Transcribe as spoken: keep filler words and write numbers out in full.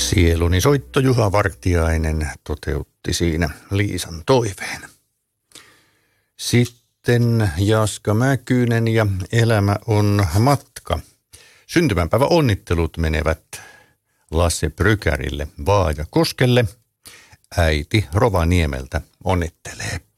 Sieluni soitto Juha Vartiainen toteutti siinä Liisan toiveen. Sitten Jaska Mäkynen ja Elämä on matka. Syntymäpäivä onnittelut menevät Lasse Brykärille Vaajakoskelle. Äiti Rovaniemeltä onnittelee.